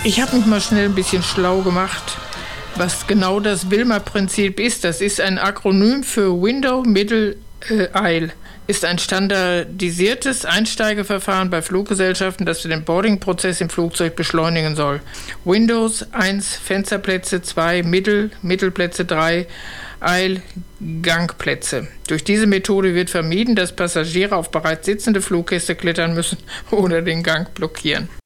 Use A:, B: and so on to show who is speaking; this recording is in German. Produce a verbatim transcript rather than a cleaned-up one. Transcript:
A: Ich habe mich mal schnell ein bisschen schlau gemacht, was genau das Wilmer-Prinzip ist. Das ist ein Akronym für Window, Middle, äh, Aisle. Ist ein standardisiertes Einsteigeverfahren bei Fluggesellschaften, das für den Boarding-Prozess im Flugzeug beschleunigen soll. Windows eins, Fensterplätze zwei, Middle, Mittelplätze drei, Aisle, Gangplätze. Durch diese Methode wird vermieden, dass Passagiere auf bereits sitzende Fluggäste klettern müssen oder den Gang blockieren.